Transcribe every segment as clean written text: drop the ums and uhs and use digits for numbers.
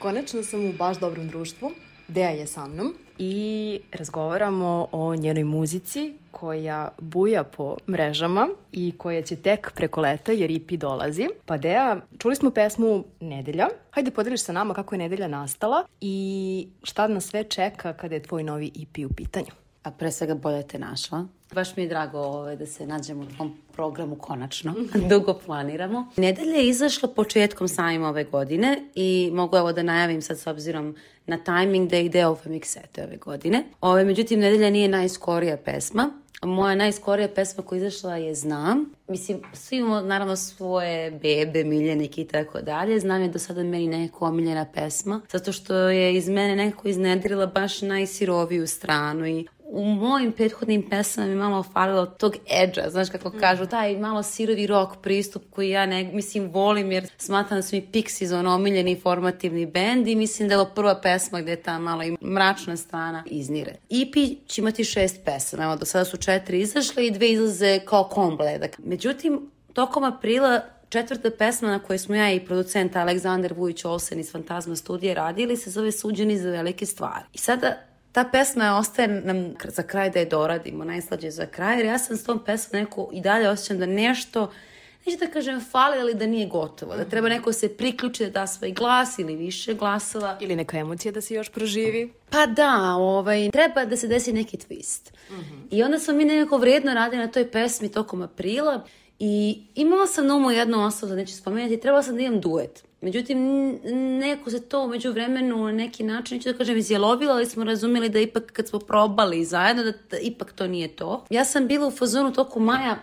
Konačno sam u baš dobrom društvu. Deja je sa mnom i razgovaramo o njenoj muzici koja buja po mrežama i koja će tek preko leta jer EP dolazi. Pa Deja, čuli smo pesmu Nedelja. Hajde podeliš sa nama kako je Nedelja nastala i šta nas sve čeka kada je tvoj novi EP u pitanju. A pre svega bolje te našla. Baš mi je drago da se nađemo u tom programu konačno. Dugo planiramo. Nedelja je izašla početkom sajma ove godine i mogu evo da najavim sad s obzirom na timing da ide u Femixete ove godine. Međutim, Nedelja nije najskorija pesma. Moja najskorija pesma koja izašla je Znam. Mislim, svi imamo naravno svoje bebe, miljenike i tako dalje. Znam je do sada meni nekako omiljena pesma, zato što je iz mene nekako iznedrila baš najsiroviju stranu i u mojim prethodnim pesmama mi malo falilo tog edge-a, znaš kako kažu, taj malo sirovi rock pristup koji ja volim jer smatram da su mi Pixies omiljeni formativni bend i mislim da je ovo prva pesma gde ta malo i mračna strana iznire. EP će imati 6 pesama, evo do sada su 4 izašle i 2 izlaze kao komplet. Međutim, tokom aprila 4. pesma na kojoj smo ja i producent Aleksandar Vujić-Olsen iz Fantazma studije radili se zove Suđeni za velike stvari. I sada ta pesma ostaje nam za kraj da je doradimo, najslađe za kraj, jer ja sam s tom pesmom neko i dalje osjećam da nešto, neću da kažem fali, ali da nije gotovo, da treba neko se priključi da da svoj glas ili više glasova. Ili neka emocija da se još proživi. Pa da, treba da se desi neki twist. I onda smo mi nekako vredno radili na toj pesmi tokom aprila i imala sam na umu jednu osobu, da neću spomenuti, trebala sam da imam duet. Međutim, neko se to umeđu vremenu na neki način, neću da kažem izjelovilo, ali smo razumjeli da ipak kad smo probali zajedno, da ipak to nije to. Ja sam bila u fazonu toku maja,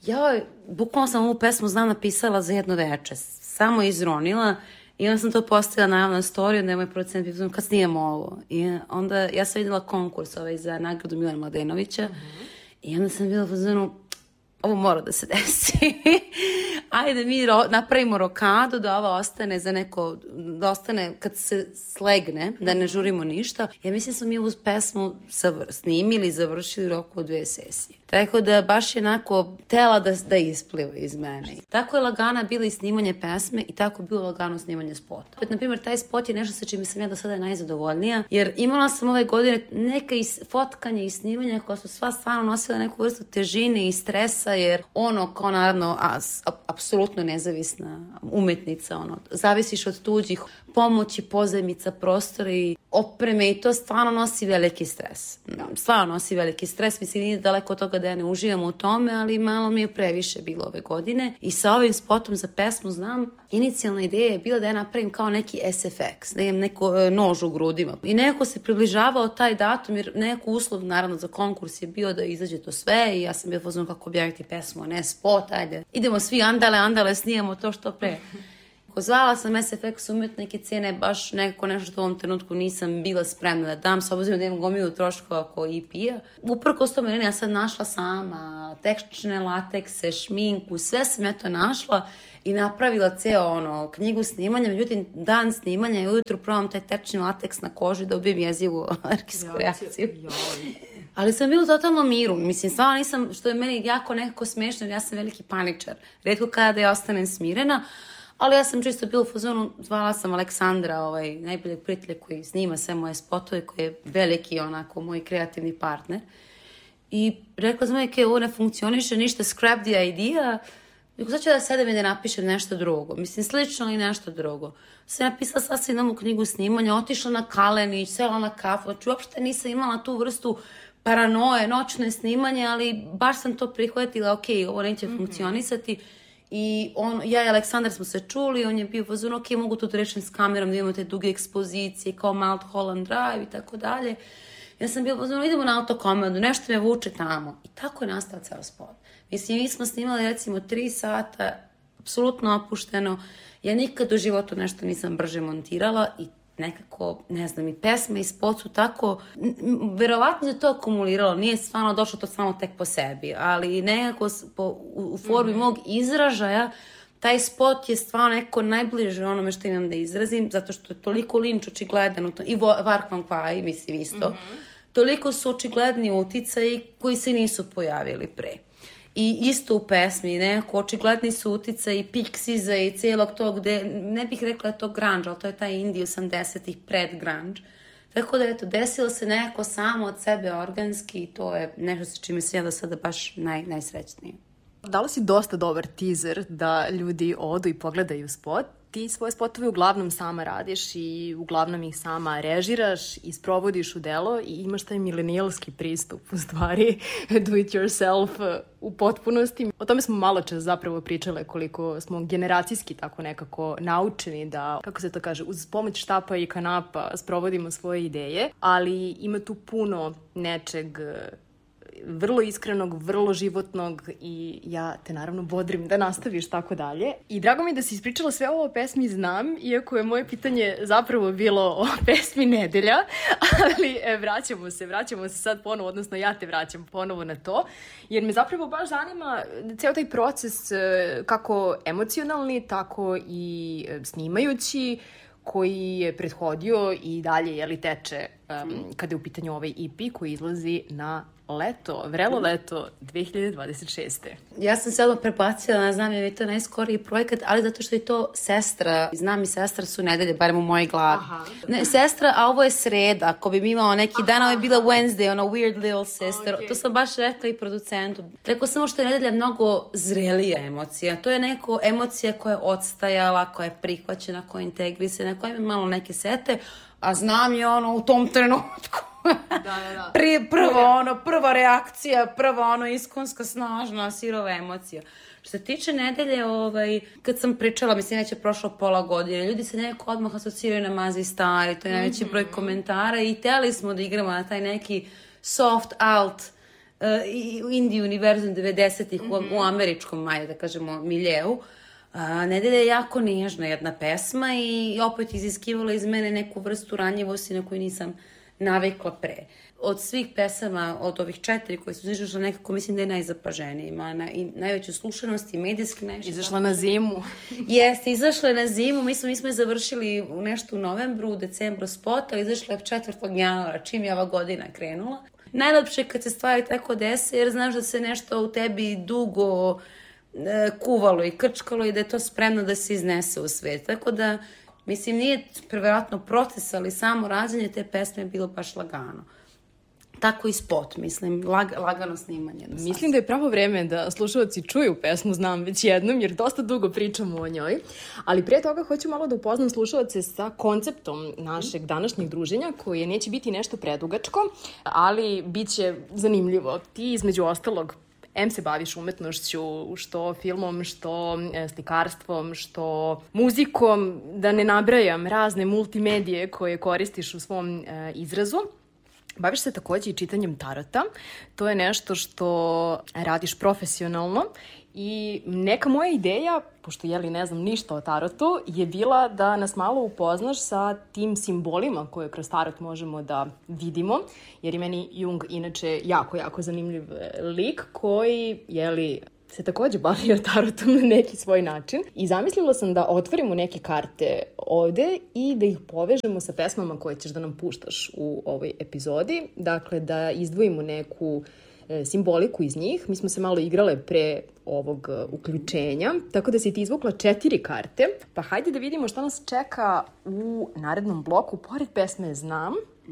bukvalno sam ovu pesmu Znam napisala za jedno veče, samo izronila i onda sam to postavila na javnom storiju, onda je moj producent pitao kad snijemo ovo. I onda ja sam vidjela konkurs za nagradu Milana Mladenovića i onda sam bila u fazonu, ovo mora da se desi. Ajde mi napravimo rokadu da ovo ostane za neko, da ostane kad se slegne, da ne žurimo ništa. Ja mislim da smo mi ovu pesmu snimili i završili roku od 2 sesije. Tako da baš je onako tela da ispliva iz mene. Tako je lagana bila i snimanje pesme i tako je bilo lagano snimanje spota. Naprimjer, taj spot je nešto sa čime sam ja do sada najzadovoljnija, jer imala sam ove godine neka fotkanja i snimanja koja su sva stvarno nosila neku vrstu težine i stresa, jer kao naravno apsolutno nezavisna umetnica, zavisiš od tuđih pomoći, pozajmica, prostora i opreme i to stvarno nosi veliki stres. Stvarno nosi veliki stres, mislim nije daleko od toga da ja ne uživam u tome, ali malo mi je previše bilo ove godine. I sa ovim spotom za pesmu Znam, inicijalna ideja je bila da ja napravim kao neki SFX, da imam neko nož u grudima. I nekako se približavao taj datum, jer neko uslov naravno za konkurs je bio da izađe to sve i ja sam bio pozvan kako objaviti pesmu, a ne spot, ajde. Idemo svi andale, snijemo to što pre. Zvala sam SFX umjetnike cijene baš nekako nešto što u ovom trenutku nisam bila spremna da dam, s obzirom da imam gomilu troškova oko EP-a. Uprkos tome, ja sam našla sama tekstične latekse, šminku, sve sam ja to našla i napravila ceo knjigu snimanja. Međutim, dan snimanja i ujutru probam taj tekstični lateks na koži da ubijem jezivu alergijsku reakciju. Ali sam bila u totalnom miru. Mislim, stvarno nisam, što je meni jako nekako smiješno, jer ja sam veliki paničar. Rijetko kada da ja ostanem smirena. Ali ja sam čisto bila u fazonu, zvala sam Aleksandra, najboljeg prijatelja koji snima sve moje spotove, koji je veliki moj kreativni partner. I rekla sam ovo ne funkcioniše, ništa, scrap the idea. Sad ću da sedem i da napišem nešto drugo. Mislim, slično ali nešto drugo. Sam napisala sasvim novu knjigu snimanja, otišla na Kalenić, sela na kafu. Znači, uopšte nisam imala tu vrstu paranoje, noćne snimanje, ali baš sam to prihvatila, ovo neće funkcionisati. I ja i Aleksandar smo se čuli, on je bio fazon, mogu to da rešim s kamerom, da imamo te duge ekspozicije kao Mulholland Drive i tako dalje. Ja sam bio fazon, idemo na autokomandu, nešto me vuče tamo. I tako je nastao ceo spot. Mislim, mi smo snimali recimo 3 sata, apsolutno opušteno. Ja nikad u životu nešto nisam brže montirala i nekako, ne znam, i pesme i spot su tako, verovatno je to akumuliralo, nije stvarno došlo to samo tek po sebi, ali nekako u formi mog izražaja taj spot je stvarno nekako najbliže onome što imam da izrazim, zato što je toliko linč očigledan, i Vark Van Kvaj, mislim isto, toliko su očigledni uticaji koji se nisu pojavili pre. I isto u pesmi, nekako očigledni su uticaj i Pixiesa i cijelog tog, gde, ne bih rekla to grunge, ali to je taj indie 80-ih pred grunge. Tako da, eto, desilo se nekako samo od sebe organski i to je nešto sa čime se ja do sada baš najsrećnija. Dala si dosta dobar teaser da ljudi odu i pogledaju spot. Ti svoje spotove uglavnom sama radiš i uglavnom ih sama režiraš i sprovodiš u delo i imaš taj milenijalski pristup, u stvari, do it yourself u potpunosti. O tome smo malo čas zapravo pričale, koliko smo generacijski tako nekako naučeni da, kako se to kaže, uz pomoć štapa i kanapa sprovodimo svoje ideje, ali ima tu puno nečeg vrlo iskrenog, vrlo životnog i ja te naravno bodrim da nastaviš tako dalje. I drago mi je da si ispričala sve ovo o pesmi Znam, iako je moje pitanje zapravo bilo o pesmi Nedelja, ali vraćamo se sad ponovo, odnosno ja te vraćam ponovo na to, jer me zapravo baš zanima ceo taj proces kako emocionalni, tako i snimajući, koji je prethodio i dalje teče kada je u pitanju ovaj EP koji izlazi na leto, vrelo leto 2026. Ja sam se odmah prepacila na Znam, jer je to najskoriji projekat, ali zato što je to sestra, Znam i sestra su Nedelje, barem u mojoj glavi. Ne, sestra, a ovo je sreda, ako bi mi imao neki dan, ovo je bila Wednesday, ono weird little sister, to sam baš rekla i producentu. Rekao samo što je Nedelja mnogo zrelija emocija, to je neko emocija koja je odstajala, koja je prihvaćena, koja je integrisana, koja ima malo neke sete, a Znam je ono u tom trenutku. Da. Prva reakcija, prva iskonska, snažna, sirova emocija. Što se tiče Nedelje, kad sam pričala, mislim, već je prošlo pola godine, ljudi se nekako odmah asociraju na Mazi Stari, to je najveći broj komentara i htjeli smo da igramo na taj neki soft alt indie univerzum 90-ih u američkom, da kažemo, miljeu. Nedelja je jako nežna jedna pesma i opet iziskivala iz mene neku vrstu ranjivosti na koju nisam navikla pre. Od svih pesama, od ovih 4 koje su izašle, nekako mislim da je najzapaženija. Ima najveću slušanost i medijski najviše. Izašla na zimu. Jeste, izašla je na zimu. Mi smo je završili nešto u novembru, u decembru spot, ali izašla je 4. januara, čim je ova godina krenula. Najlepše je kad se stvari tako dese, jer znaš da se nešto u tebi dugo kuvalo i krčkalo i da je to spremno da se iznese u svet. Tako da, mislim, nije preverovatno proces, ali samo rađenje te pesme je bilo baš lagano. Tako i spot, mislim, lagano snimanje. Mislim da je pravo vreme da slušalci čuju pesmu Znam već jednom, jer dosta dugo pričamo o njoj. Ali prije toga hoću malo da upoznam slušalce sa konceptom našeg današnjeg druženja, koje neće biti nešto predugačko, ali bit će zanimljivo. Ti, između ostalog, se baviš umetnošću, što filmom, što slikarstvom, što muzikom, da ne nabrajam razne multimedije koje koristiš u svom izrazu. Baviš se takođe i čitanjem tarota. To je nešto što radiš profesionalno i neka moja ideja, pošto ne znam ništa o tarotu, je bila da nas malo upoznaš sa tim simbolima koje kroz tarot možemo da vidimo, jer je meni Jung inače jako zanimljiv lik koji, se takođe bavio tarotom na neki svoj način. I zamislila sam da otvorimo neke karte ovde i da ih povežemo sa pesmama koje ćeš da nam puštaš u ovoj epizodi. Dakle, da izdvojimo neku simboliku iz njih. Mi smo se malo igrale pre ovog uključenja, tako da si ti izvukla 4 karte. Pa hajde da vidimo šta nas čeka u narednom bloku, pored pesme Znam.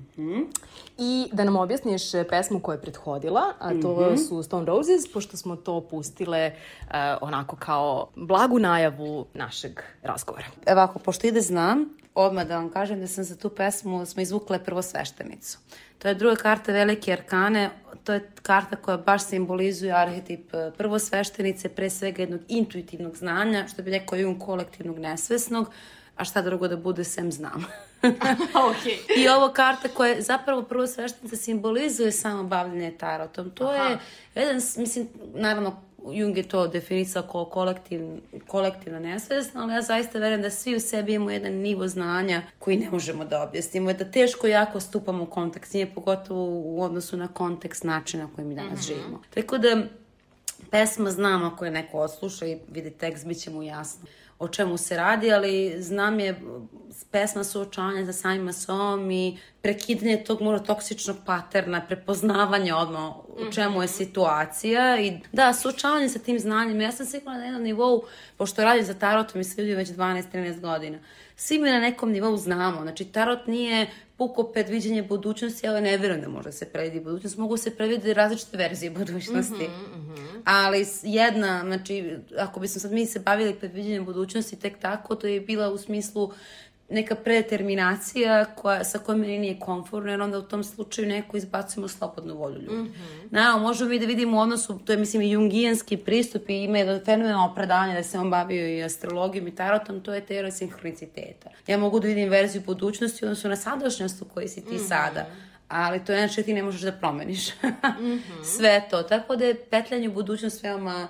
I da nam objasniš pesmu koja je prethodila, a to su Stone Roses, pošto smo to pustile onako kao blagu najavu našeg razgovora. Ovako, pošto ide Znam, odmah da vam kažem da sam za tu pesmu smo izvukle prvosveštenicu. To je druga karta Velike arkane, to je karta koja baš simbolizuje arhetip prvosveštenice, pre svega jednog intuitivnog znanja, što bi rekao Jung, kolektivnog nesvesnog, a šta drugo da bude sem Znam. Okay. I ovo karta koja zapravo prvosveštenica simbolizuje samo bavljanje tarotom. To je jedan, mislim, naravno Jung je to definisao kao kolektivno nesvesno, ali ja zaista verujem da svi u sebi imamo jedan nivo znanja koji ne možemo da objasnimo, da teško jako stupamo u kontakt s njim, pogotovo u odnosu na kontekst načina koji mi danas živimo. Tako da pesma Znam, ako je neko odsluša i vidi tekst, bit će mu jasno o čemu se radi, ali Znam je pesma suočavanja sa samima sobom i prekidanje tog možda toksičnog paterna, prepoznavanja odmah u čemu je situacija i da, suočavanje sa tim znanjem. Ja sam sigurna na jednom nivou, pošto radim za tarotom i se ljudi već 12-13 godina, svi mi na nekom nivou znamo. Znači, tarot nije puko predviđenje budućnosti, ali ne vjerujem da može se predvidi budućnost. Mogu se predvidjeti različite verzije budućnosti. Ali jedna, znači, ako bismo sad mi se bavili predviđenjem budućnosti tek tako, to je bila u smislu neka predeterminacija sa kojom meni nije komfortno, jer onda u tom slučaju neko izbacujemo slobodnu volju ljudi. Možemo mi da vidimo u odnosu, to je mislim i jungijanski pristup i ima jedno fenomenalno predavanje da se on bavio i astrologijom i tarotom, to je teorija sinhroniciteta. Ja mogu da vidim verziju budućnosti u odnosu na sadašnjost u kojoj si ti sada, ali to je znači ti ne možeš da promeniš. Sve to. Tako da je petljanje u budućnost veoma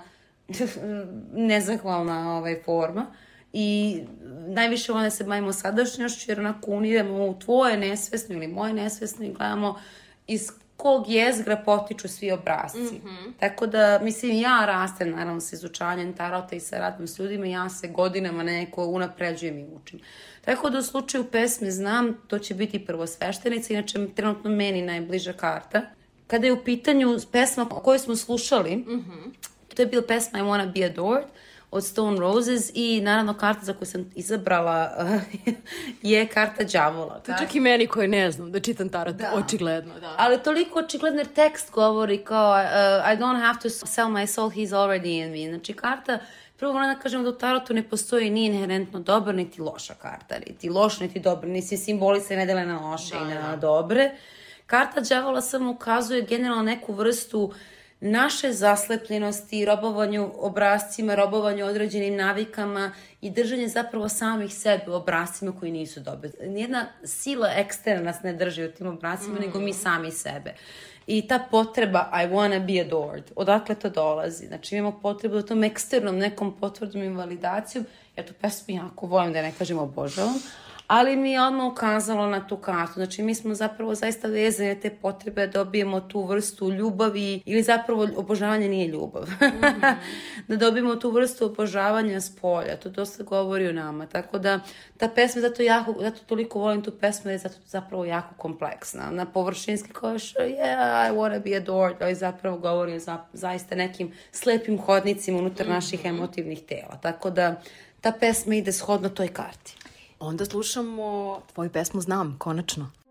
nezahvalna forma. I najviše onda se bavimo sadašnjošću, jer onako uniramo u tvoje nesvesno ili moje nesvesno i gledamo iz kog jezgra potiču svi obrasci. Tako da, mislim, ja rastem naravno sa izučavanjem tarota i sa radom s ljudima, ja se godinama neko unapređujem i učim. Tako da u slučaju pesme znam, to će biti prvosveštenica, inače trenutno meni najbliža karta. Kada je u pitanju pesma koju smo slušali, to je bila pesma I Wanna Be Adored od Stone Roses i naravno karta za koju sam izabrala je karta đavola. To čak i meni koji ne znam da čitam tarot, očigledno. Da. Ali toliko očigledno jer tekst govori kao I don't have to sell my soul, he's already in me. Znači karta, prvo moram da kažem da u tarotu ne postoji ni inherentno dobar niti loša karta. Niti loš, niti dobar. Nisi simboli se ne dele na loše i na dobre. Karta đavola samo ukazuje generalno neku vrstu naše zaslepljenosti, robovanju obrascima, robovanju određenim navikama i držanje zapravo samih sebe u obrascima koji nisu dobri. Nijedna sila eksterna nas ne drži u tim obrascima, nego mi sami sebe. I ta potreba I wanna be adored, odakle to dolazi? Znači imamo potrebu da tom eksternom nekom potvrdom i validacijom, ja tu pesmu jako volim da ne kažem obožavam, ali mi je odmah ukazalo na tu kartu. Znači, mi smo zapravo zaista vezani te potrebe da dobijemo tu vrstu ljubavi ili zapravo obožavanje nije ljubav. Da dobijemo tu vrstu obožavanja s polja. To dosta govori o nama. Tako da, ta pesma, zato toliko volim tu pesmu, je zato zapravo jako kompleksna. Na površinski kažeš, yeah, I wanna be adored, ali zapravo govori o zaista nekim slepim hodnicima unutar naših emotivnih tela. Tako da, ta pesma ide shodno toj karti. Onda slušamo tvoju pesmu Znam, konačno.